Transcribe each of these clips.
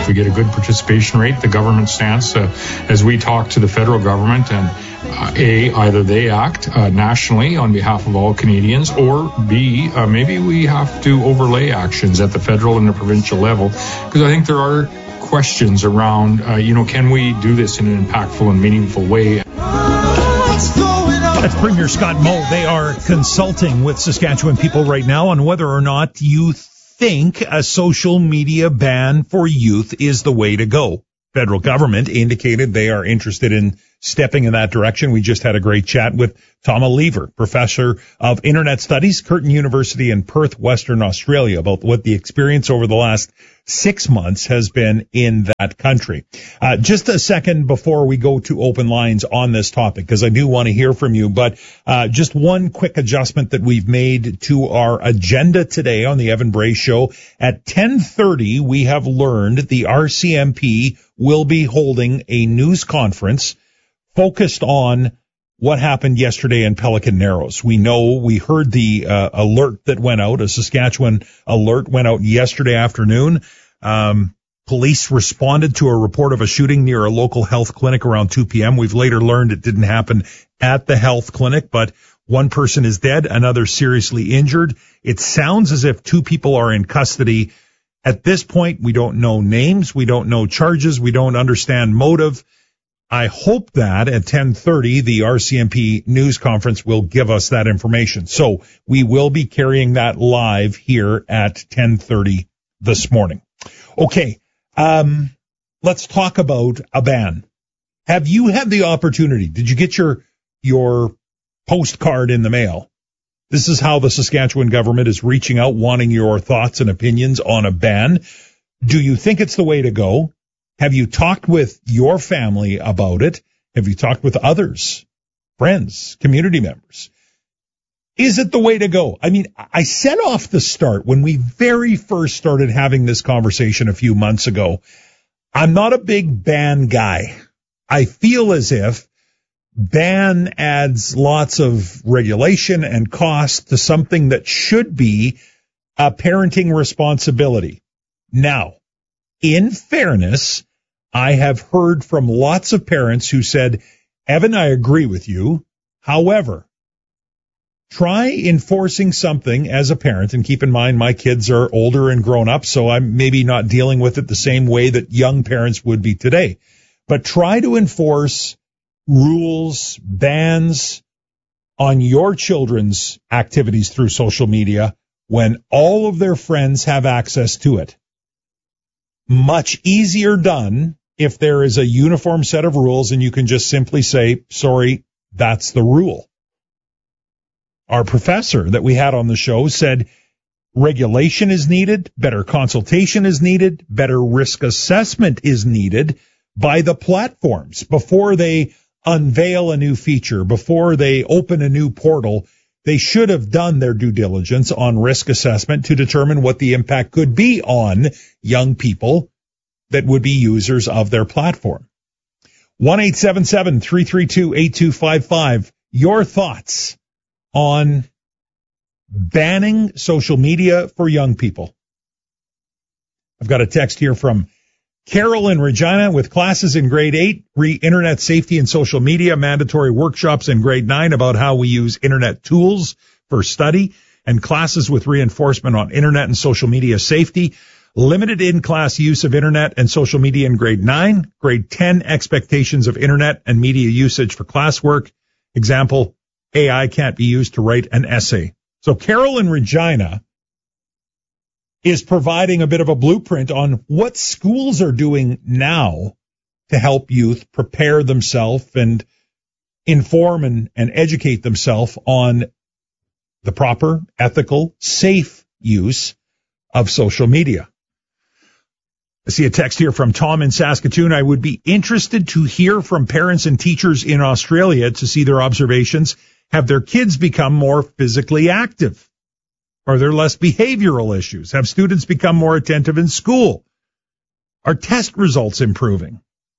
if we get a good participation rate, the government stance, as we talk to the federal government, and either they act nationally on behalf of all Canadians, or B, maybe we have to overlay actions at the federal and the provincial level, because I think there are questions around, can we do this in an impactful and meaningful way? That's Premier Scott Moe. They are consulting with Saskatchewan people right now on whether or not you think a social media ban for youth is the way to go. Federal government indicated they are interested in stepping in that direction. We just had a great chat with Tom Lever, professor of Internet Studies, Curtin University in Perth, Western Australia, about what the experience over the last 6 months has been in that country. Just a second before we go to open lines on this topic, because I do want to hear from you, but just one quick adjustment that we've made to our agenda today on the Evan Bray Show. At 10:30, we have learned the RCMP will be holding a news conference focused on what happened yesterday in Pelican Narrows. We heard the alert that went out, a Saskatchewan alert went out yesterday afternoon. Police responded to a report of a shooting near a local health clinic around 2 p.m. We've later learned it didn't happen at the health clinic, but one person is dead, another seriously injured. It sounds as if 2 people are in custody. At this point, we don't know names, we don't know charges, we don't understand motive. I hope that at 10:30, the RCMP news conference will give us that information. So we will be carrying that live here at 10:30 this morning. Okay, let's talk about a ban. Have you had the opportunity? Did you get your postcard in the mail? This is how the Saskatchewan government is reaching out, wanting your thoughts and opinions on a ban. Do you think it's the way to go? Have you talked with your family about it? Have you talked with others, friends, community members? Is it the way to go? I mean, I said off the start when we very first started having this conversation a few months ago, I'm not a big ban guy. I feel as if ban adds lots of regulation and cost to something that should be a parenting responsibility. Now, in fairness, I have heard from lots of parents who said, Evan, I agree with you. However, try enforcing something as a parent, and keep in mind my kids are older and grown up, so I'm maybe not dealing with it the same way that young parents would be today. But try to enforce rules, bans on your children's activities through social media when all of their friends have access to it. Much easier done if there is a uniform set of rules and you can just simply say, sorry, that's the rule. Our professor that we had on the show said regulation is needed, better consultation is needed, better risk assessment is needed by the platforms before they unveil a new feature, before they open a new portal. They should have done their due diligence on risk assessment to determine what the impact could be on young people that would be users of their platform. 1-877-332-8255. Your thoughts on banning social media for young people. I've got a text here from Carol in Regina with classes in grade 8, internet safety and social media, mandatory workshops in grade 9 about how we use internet tools for study, and classes with reinforcement on internet and social media safety. Limited in-class use of internet and social media in grade 9. Grade 10, expectations of internet and media usage for classwork. Example, AI can't be used to write an essay. So Carol in Regina is providing a bit of a blueprint on what schools are doing now to help youth prepare themselves and inform and educate themselves on the proper, ethical, safe use of social media. I see a text here from Tom in Saskatoon. I would be interested to hear from parents and teachers in Australia to see their observations. Have their kids become more physically active? Are there less behavioral issues? Have students become more attentive in school? Are test results improving?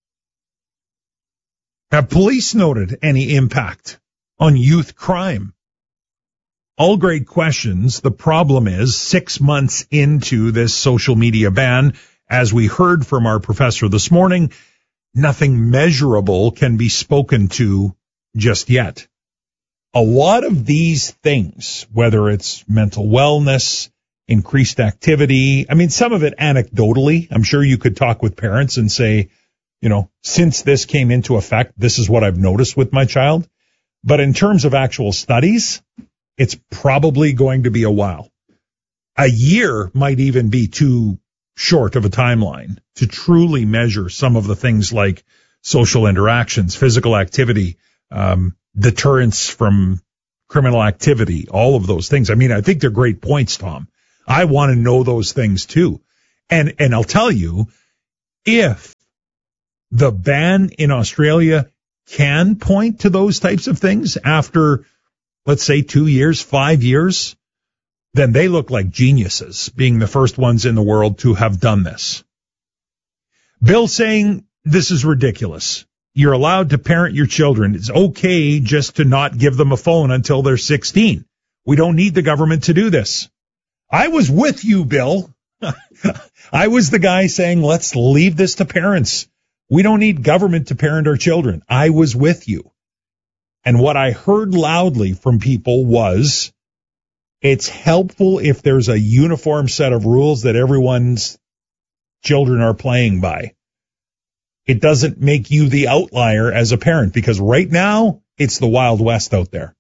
Have police noted any impact on youth crime? All great questions. The problem is 6 months into this social media ban, as we heard from our professor this morning, nothing measurable can be spoken to just yet. A lot of these things, whether it's mental wellness, increased activity, I mean, some of it anecdotally, I'm sure you could talk with parents and say, you know, since this came into effect, this is what I've noticed with my child. But in terms of actual studies, it's probably going to be a while. A year might even be too short of a timeline to truly measure some of the things like social interactions, physical activity, deterrence from criminal activity, all of those things. I mean, I think they're great points, Tom. I want to know those things too. And I'll tell you, if the ban in Australia can point to those types of things after, let's say, 2 years, 5 years, then they look like geniuses, being the first ones in the world to have done this. Bill saying this is ridiculous. You're allowed to parent your children. It's okay just to not give them a phone until they're 16. We don't need the government to do this. I was with you, Bill. I was the guy saying, let's leave this to parents. We don't need government to parent our children. I was with you. And what I heard loudly from people was, it's helpful if there's a uniform set of rules that everyone's children are playing by. It doesn't make you the outlier as a parent, because right now it's the Wild West out there.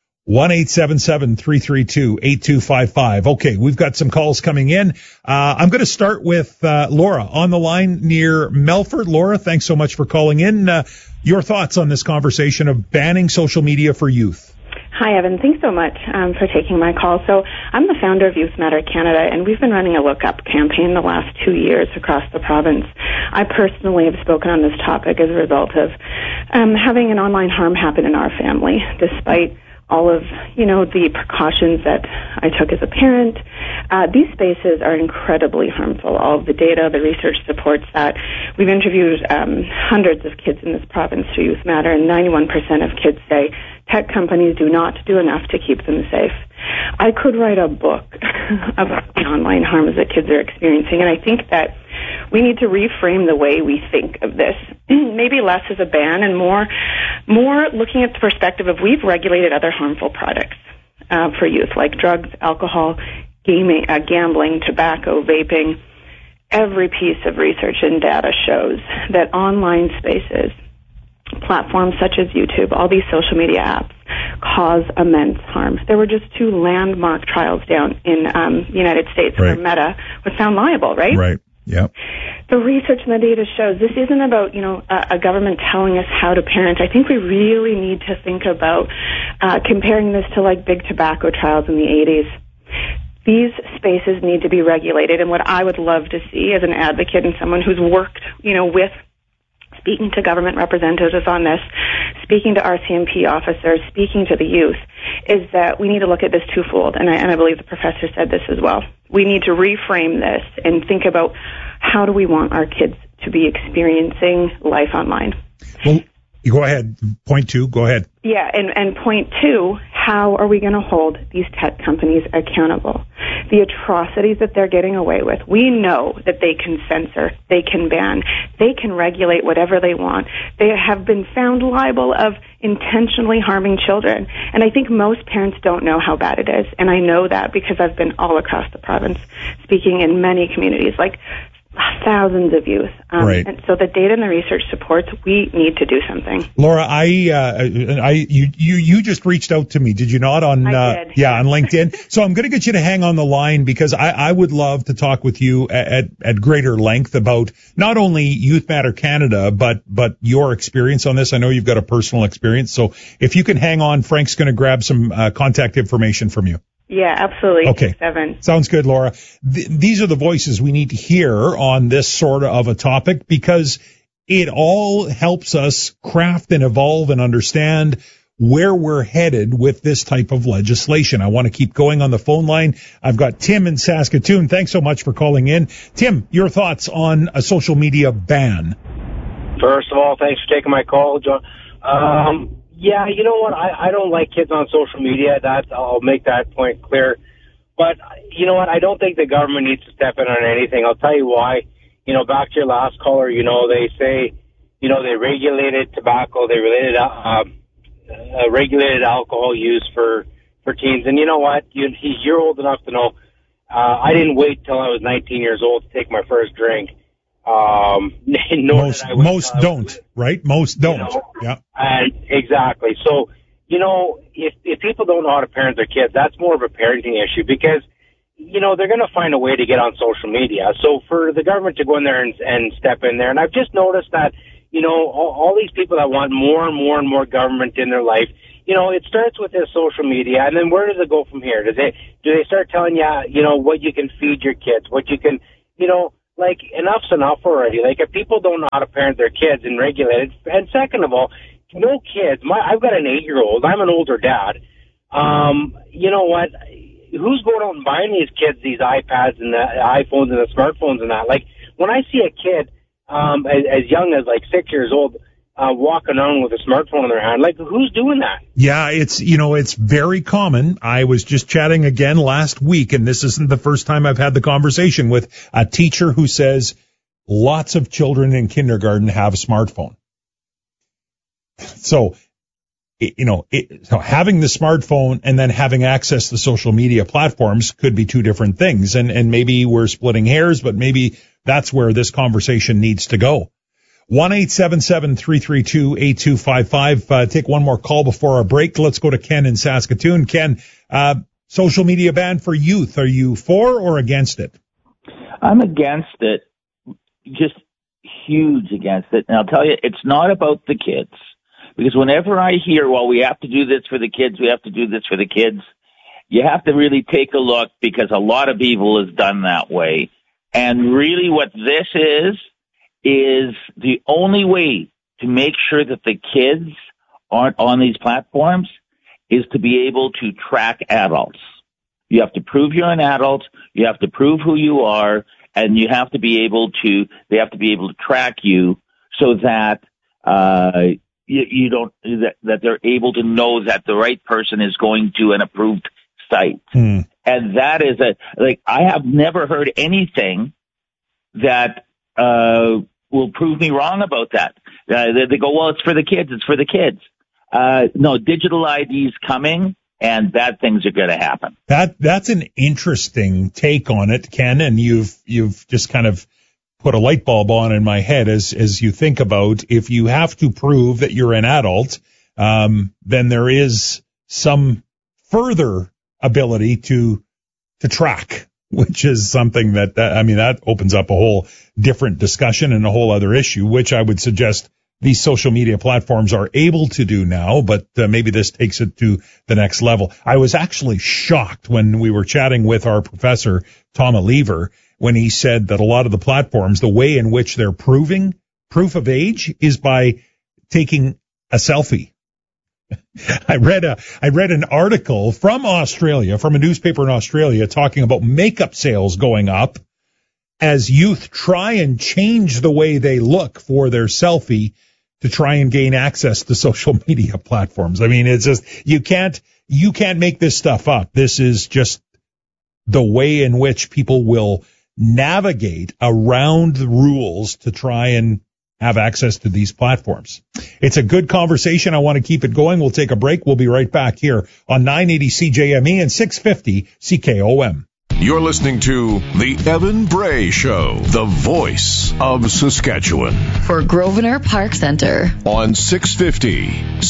1-877-332-8255. Okay, we've got some calls coming in. I'm going to start with Laura on the line near Melfort. Laura, thanks so much for calling in. Your thoughts on this conversation of banning social media for youth? Hi, Evan. Thanks so much for taking my call. So I'm the founder of Youth Matter Canada, and we've been running a look-up campaign the last 2 years across the province. I personally have spoken on this topic as a result of having an online harm happen in our family, despite all of, the precautions that I took as a parent. These spaces are incredibly harmful. All of the data, the research supports that. We've interviewed hundreds of kids in this province through Youth Matter, and 91% of kids say tech companies do not do enough to keep them safe. I could write a book about the online harms that kids are experiencing, and I think that we need to reframe the way we think of this. Maybe less as a ban and more looking at the perspective of we've regulated other harmful products for youth, like drugs, alcohol, gaming, gambling, tobacco, vaping. Every piece of research and data shows that online spaces, platforms such as YouTube, all these social media apps, cause immense harm. There were just 2 landmark trials down in the United States where Meta was found liable, right? Right. Yep. The research and the data shows this isn't about, a government telling us how to parent. I think we really need to think about comparing this to like big tobacco trials in the 80s. These spaces need to be regulated, and what I would love to see as an advocate and someone who's worked, with speaking to government representatives on this, speaking to RCMP officers, speaking to the youth, is that we need to look at this twofold, and I believe the professor said this as well. We need to reframe this and think about how do we want our kids to be experiencing life online. Well, you go ahead. Point 2, go ahead. Yeah, and point 2, how are we going to hold these tech companies accountable? The atrocities that they're getting away with, we know that they can censor, they can ban, they can regulate whatever they want. They have been found liable of intentionally harming children. And I think most parents don't know how bad it is. And I know that because I've been all across the province speaking in many communities, like thousands of youth. Right. And so the data and the research supports we need to do something. Laura, you just reached out to me, did you not? On I did. On LinkedIn. So I'm going to get you to hang on the line because I would love to talk with you at greater length about not only Youth Matter Canada, but your experience on this. I know you've got a personal experience. So if you can hang on, Frank's going to grab some contact information from you. Yeah, absolutely. Okay. 7. Sounds good, Laura. These are the voices we need to hear on this sort of a topic because it all helps us craft and evolve and understand where we're headed with this type of legislation. I want to keep going on the phone line. I've got Tim in Saskatoon. Thanks so much for calling in. Tim, your thoughts on a social media ban? First of all, thanks for taking my call, John. Yeah, you know what? I don't like kids on social media. I'll make that point clear. But you know what? I don't think the government needs to step in on anything. I'll tell you why. back to your last caller, they say, they regulated tobacco, they regulated alcohol use for teens. And you know what? You're old enough to know. I didn't wait till I was 19 years old to take my first drink. Most don't, right? Most don't. Yeah. And exactly. So, if people don't know how to parent their kids, that's more of a parenting issue because, they're going to find a way to get on social media. So for the government to go in there and step in there, and I've just noticed that, all these people that want more and more and more government in their life, it starts with this social media, and then where does it go from here? Do they start telling you, what you can feed your kids, what you can, like, enough's enough already. Like, if people don't know how to parent their kids and regulate it, and second of all, no kids. I've got an 8-year-old. I'm an older dad. You know what? Who's going out and buying these kids these iPads and the iPhones and the smartphones and that? Like, when I see a kid as young as, like, 6 years old walking on with a smartphone in their hand, like, who's doing that? Yeah, it's very common. I was just chatting again last week, and this isn't the first time I've had the conversation with a teacher who says lots of children in kindergarten have a smartphone. So, so having the smartphone and then having access to social media platforms could be two different things. And maybe we're splitting hairs, but maybe that's where this conversation needs to go. 1-877-332-8255. Take one more call before our break. Let's go to Ken in Saskatoon. Ken, social media ban for youth. Are you for or against it? I'm against it. Just huge against it. And I'll tell you, it's not about the kids. Because whenever I hear, well, we have to do this for the kids, we have to do this for the kids, you have to really take a look because a lot of evil is done that way. And really what this is the only way to make sure that the kids aren't on these platforms is to be able to track adults. You have to prove you're an adult, you have to prove who you are, and they have to be able to track you so that, that they're able to know that the right person is going to an approved site. And that is I have never heard anything that, will prove me wrong about that. They go, well, it's for the kids. No, digital ID's coming and bad things are going to happen. That's an interesting take on it, Ken. And you've just kind of put a light bulb on in my head as you think about if you have to prove that you're an adult, then there is some further ability to track, which is something that opens up a whole different discussion and a whole other issue, which I would suggest these social media platforms are able to do now, but maybe this takes it to the next level. I was actually shocked when we were chatting with our professor, Tom Lever, when he said that a lot of the platforms, the way in which they're proving proof of age is by taking a selfie. I read an article from Australia, from a newspaper in Australia, talking about makeup sales going up as youth try and change the way they look for their selfie to try and gain access to social media platforms. I mean, it's just, you can't make this stuff up. This is just the way in which people will navigate around the rules to try and have access to these platforms. It's a good conversation. I want to keep it going. We'll take a break. We'll be right back here on 980 CJME and 650 CKOM. You're listening to The Evan Bray Show, the voice of Saskatchewan. For Grosvenor Park Centre. On 650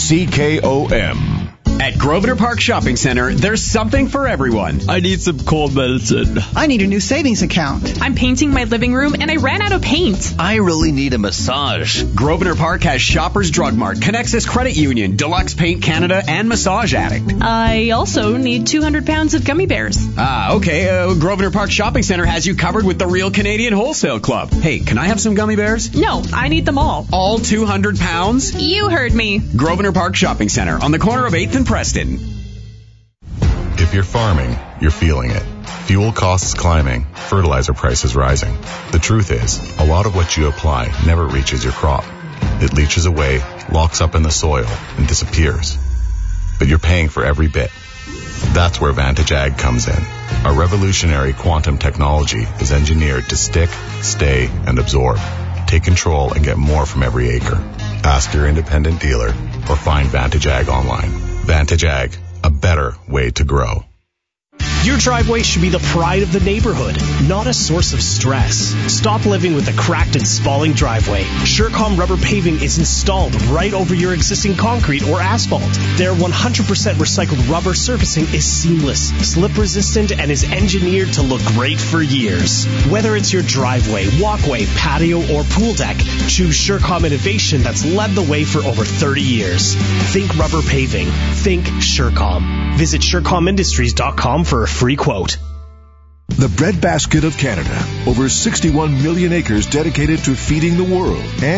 CKOM. At Grosvenor Park Shopping Center, there's something for everyone. I need some cold medicine. I need a new savings account. I'm painting my living room and I ran out of paint. I really need a massage. Grosvenor Park has Shoppers Drug Mart, Connexus Credit Union, Deluxe Paint Canada, and Massage Addict. I also need 200 pounds of gummy bears. Okay. Grosvenor Park Shopping Center has you covered with the Real Canadian Wholesale Club. Hey, can I have some gummy bears? No, I need them all. All 200 pounds? You heard me. Grosvenor Park Shopping Center on the corner of 8th and Preston. If you're farming, you're feeling it. Fuel costs climbing, fertilizer prices rising. The truth is, a lot of what you apply never reaches your crop. It leaches away, locks up in the soil, and disappears. But you're paying for every bit. That's where Vantage Ag comes in. Our revolutionary quantum technology is engineered to stick, stay, and absorb. Take control and get more from every acre. Ask your independent dealer or find Vantage Ag online. Vantage Ag, a better way to grow. Your driveway should be the pride of the neighborhood, not a source of stress. Stop living with a cracked and spalling driveway. Surecom rubber paving is installed right over your existing concrete or asphalt. Their 100% recycled rubber surfacing is seamless, slip resistant, and is engineered to look great for years. Whether it's your driveway, walkway, patio, or pool deck, choose Surecom innovation that's led the way for over 30 years. Think rubber paving. Think Surecom. Visit SurecomIndustries.com for a free quote. The breadbasket of Canada. Over 61 million acres dedicated to feeding the world. And